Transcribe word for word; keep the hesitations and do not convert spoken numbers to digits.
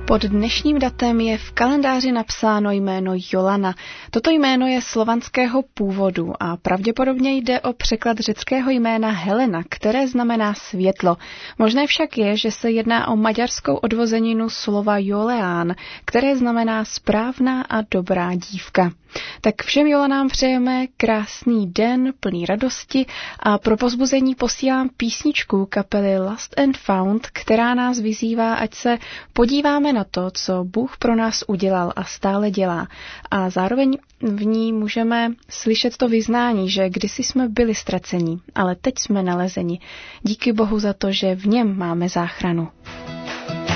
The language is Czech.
Pod dnešním datem je v kalendáři napsáno jméno Jolana. Toto jméno je slovanského původu a pravděpodobně jde o překlad řeckého jména Helena, které znamená světlo. Možné však je, že se jedná o maďarskou odvozeninu slova Joleán, které znamená správná a dobrá dívka. Tak všem Jolanám přejeme krásný den, plný radosti a pro povzbuzení posílám písničku kapely Lost and Found, která nás vyzývá, ať se podíváme na to, co Bůh pro nás udělal a stále dělá. A zároveň v ní můžeme slyšet to vyznání, že kdysi jsme byli ztraceni, ale teď jsme nalezeni. Díky Bohu za to, že v něm máme záchranu.